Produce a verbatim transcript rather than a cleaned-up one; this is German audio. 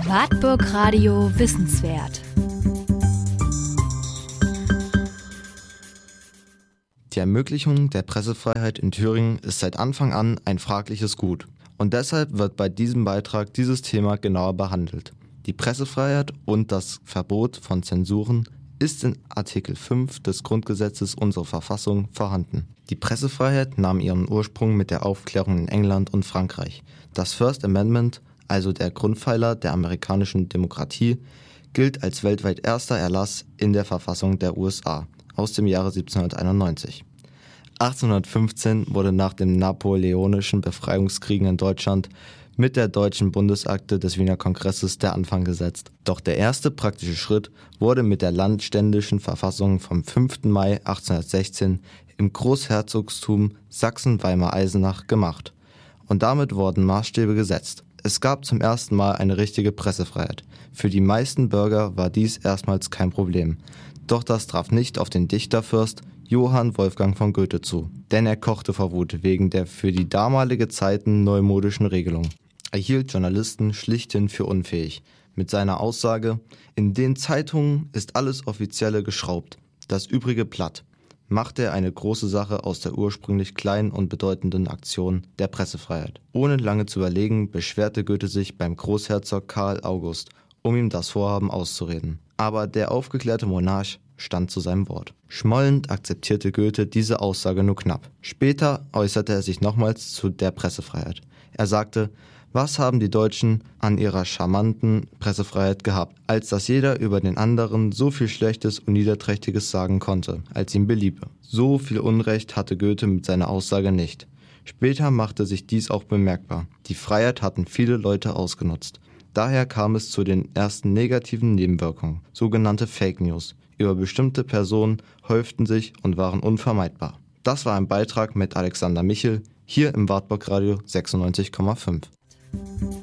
Wartburg Radio Wissenswert. Die Ermöglichung der Pressefreiheit in Thüringen ist seit Anfang an ein fragliches Gut. Und deshalb wird bei diesem Beitrag dieses Thema genauer behandelt. Die Pressefreiheit und das Verbot von Zensuren ist in Artikel fünf des Grundgesetzes unserer Verfassung vorhanden. Die Pressefreiheit nahm ihren Ursprung mit der Aufklärung in England und Frankreich. Das First Amendment, also der Grundpfeiler der amerikanischen Demokratie, gilt als weltweit erster Erlass in der Verfassung der U S A aus dem Jahre siebzehnhunderteinundneunzig. achtzehnhundertfünfzehn wurde nach den napoleonischen Befreiungskriegen in Deutschland mit der Deutschen Bundesakte des Wiener Kongresses der Anfang gesetzt. Doch der erste praktische Schritt wurde mit der landständischen Verfassung vom fünften Mai achtzehnhundertsechzehn im Großherzogstum Sachsen-Weimar-Eisenach gemacht. Und damit wurden Maßstäbe gesetzt. Es gab zum ersten Mal eine richtige Pressefreiheit. Für die meisten Bürger war dies erstmals kein Problem. Doch das traf nicht auf den Dichterfürst Johann Wolfgang von Goethe zu. Denn er kochte vor Wut wegen der für die damalige Zeiten neumodischen Regelung. Er hielt Journalisten schlichthin für unfähig. Mit seiner Aussage: In den Zeitungen ist alles Offizielle geschraubt, das Übrige platt, machte er eine große Sache aus der ursprünglich kleinen und bedeutenden Aktion der Pressefreiheit. Ohne lange zu überlegen, beschwerte Goethe sich beim Großherzog Karl August, um ihm das Vorhaben auszureden. Aber der aufgeklärte Monarch stand zu seinem Wort. Schmollend akzeptierte Goethe diese Aussage nur knapp. Später äußerte er sich nochmals zu der Pressefreiheit. Er sagte: Was haben die Deutschen an ihrer charmanten Pressefreiheit gehabt, als dass jeder über den anderen so viel Schlechtes und Niederträchtiges sagen konnte, als ihm beliebe. So viel Unrecht hatte Goethe mit seiner Aussage nicht. Später machte sich dies auch bemerkbar. Die Freiheit hatten viele Leute ausgenutzt. Daher kam es zu den ersten negativen Nebenwirkungen, sogenannte Fake News, über bestimmte Personen häuften sich und waren unvermeidbar. Das war ein Beitrag mit Alexander Michel, hier im Wartburg Radio sechsundneunzig Komma fünf.